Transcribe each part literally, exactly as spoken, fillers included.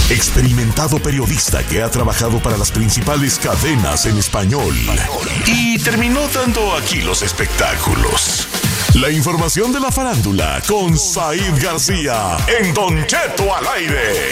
experimentado periodista que ha trabajado para las principales cadenas en español y terminó dando aquí los espectáculos. La información de la farándula con Said García en Don Cheto al aire.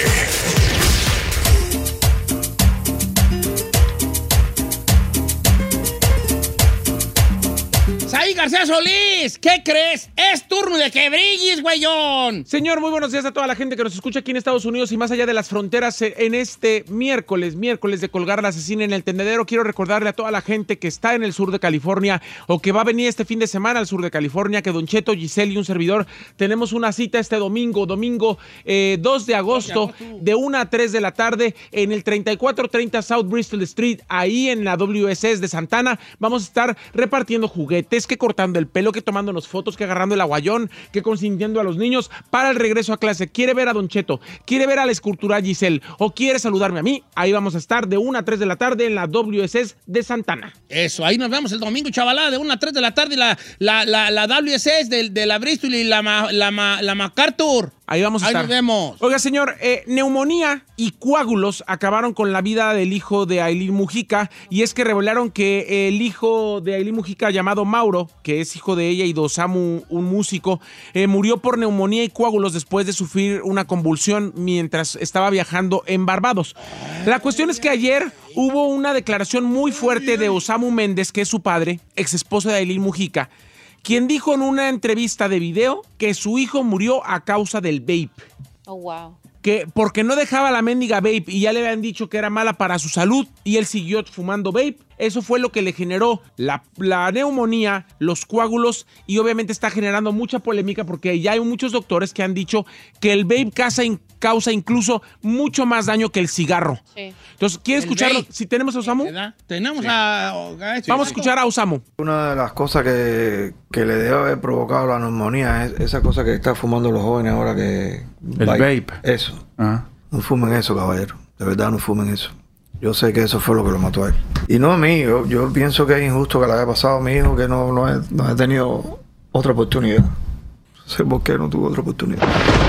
Said García Solís, ¿qué crees? Es turno de que brilles, güeyón. Señor, muy buenos días a toda la gente que nos escucha aquí en Estados Unidos y más allá de las fronteras en este miércoles, miércoles de colgar a la asesina en el tendedero. Quiero recordarle a toda la gente que está en el sur de California o que va a venir este fin de semana al sur de California que Don Cheto, Giselle y un servidor tenemos una cita este domingo, domingo eh, dos de agosto, de una a tres de la tarde en el treinta y cuatro treinta South Bristol Street, ahí en la W S S de Santana. Vamos a estar repartiendo juguetes, que cortando el pelo, que tomándonos fotos, que agarrando el aguayón, que consintiendo a los niños para el regreso a clase. ¿Quiere ver a Don Cheto? ¿Quiere ver a la escultura Giselle? ¿O quiere saludarme a mí? Ahí vamos a estar de una a tres de la tarde en la W S S de Santana. Eso, ahí nos vemos el domingo, chavalada, de una a tres de la tarde, la, la, la, la W S S de, de la Bristol y la, la, la, la MacArthur. Ahí vamos a Ahí estar. nos vemos. Oiga, señor, eh, neumonía y coágulos acabaron con la vida del hijo de Ailín Mujica, y es que revelaron que el hijo de Ailín Mujica, llamado Mauro, que es hijo de ella, y de Osamu, un músico, eh, murió por neumonía y coágulos después de sufrir una convulsión mientras estaba viajando en Barbados. La cuestión es que ayer hubo una declaración muy fuerte de Osamu Méndez, que es su padre, ex esposo de Ailín Mujica, quien dijo en una entrevista de video que su hijo murió a causa del vape. Oh, wow. Que porque no dejaba la mendiga vape y ya le habían dicho que era mala para su salud y él siguió fumando vape. Eso fue lo que le generó la, la neumonía, los coágulos, y obviamente está generando mucha polémica porque ya hay muchos doctores que han dicho que el vape causa, causa incluso mucho más daño que el cigarro. Sí. Entonces, ¿quiere escucharlo? Si tenemos a Osamu. Tenemos sí. a... a Vamos a escuchar a Osamu. Una de las cosas que, que le debe haber provocado la neumonía es esa cosa que están fumando los jóvenes ahora que... El vape. Eso. Ajá. No fumen eso, caballero. De verdad, no fumen eso. Yo sé que eso fue lo que lo mató a él. Y no a mí, yo, yo pienso que es injusto que le haya pasado a mi hijo, que no, no, he, no he tenido otra oportunidad. No sé por qué no tuvo otra oportunidad.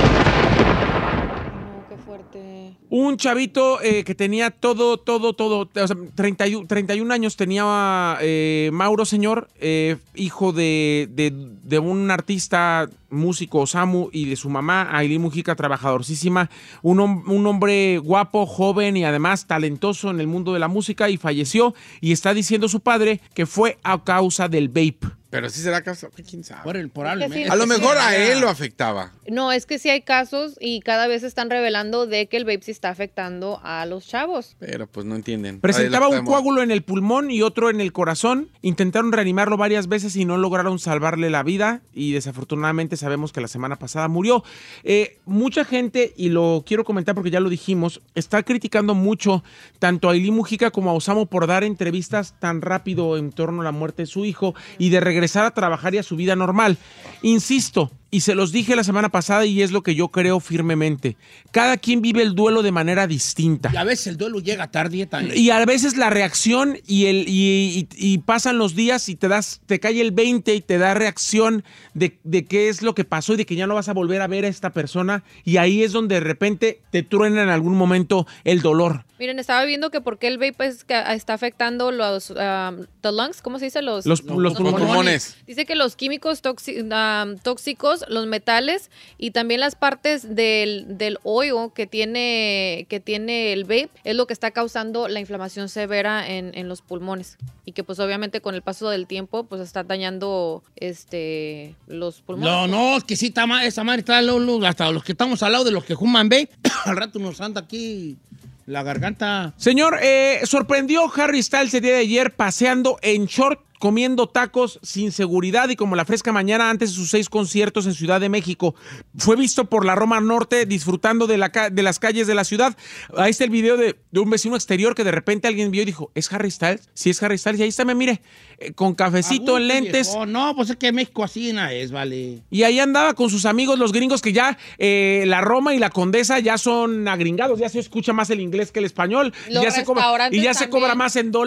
Qué fuerte. Un chavito eh, que tenía todo, todo, todo, o sea, treinta y un años tenía eh, Mauro, señor, eh, hijo de, de, de un artista, músico, Osamu, y de su mamá, Ailín Mujica, trabajadorcísima, un, un hombre guapo, joven y además talentoso en el mundo de la música, y falleció, y está diciendo su padre que fue a causa del vape. Pero sí será caso, quién sabe. Por el, probablemente. Sí, a lo sí, mejor sí. a él lo afectaba. No, es que sí hay casos y cada vez están revelando de que el vape sí está afectando a los chavos. Pero pues no entienden. Presentaba un coágulo en el pulmón y otro en el corazón. Intentaron reanimarlo varias veces y no lograron salvarle la vida, y desafortunadamente sabemos que la semana pasada murió. Eh, mucha gente, y lo quiero comentar porque ya lo dijimos, está criticando mucho tanto a Ailín Mujica como a Osamu por dar entrevistas tan rápido en torno a la muerte de su hijo y de regresar a trabajar y a su vida normal. Insisto, y se los dije la semana pasada y es lo que yo creo firmemente, cada quien vive el duelo de manera distinta. Y a veces el duelo llega tarde también. Y a veces la reacción y, el, y, y, y pasan los días y te das, te cae el veinte y te da reacción de, de qué es lo que pasó y de que ya no vas a volver a ver a esta persona, y ahí es donde de repente te truena en algún momento el dolor. Miren, estaba viendo que por qué el vape es que está afectando los um, the lungs, ¿cómo se dice? Los, los, los, los pulmones. pulmones. Dice que los químicos tóxi- um, tóxicos, los metales y también las partes del, del hoyo que tiene, que tiene el vape es lo que está causando la inflamación severa en, en los pulmones. Y que pues obviamente con el paso del tiempo pues está dañando este los pulmones. No, no, es que sí, está ma- esa madre está lo, lo, hasta los que estamos al lado de los que fuman vape, al rato nos anda aquí la garganta. Señor, eh, sorprendió Harry Styles el día de ayer paseando en short, comiendo tacos sin seguridad y como la fresca mañana antes de sus seis conciertos en Ciudad de México. Fue visto por la Roma Norte disfrutando de, la ca- de las calles de la ciudad. Ahí está el video de, de un vecino exterior que de repente alguien vio y dijo, ¿es Harry Styles? Sí, es Harry Styles. Y ahí está, me mire, eh, con cafecito, Agusto, en lentes. Viejo. No, pues es que México así no es, vale. Y ahí andaba con sus amigos los gringos que ya eh, la Roma y la Condesa ya son agringados, ya se escucha más el inglés que el español. Los y ya se cobra, y ya se restaurantes cobra también. más en dólares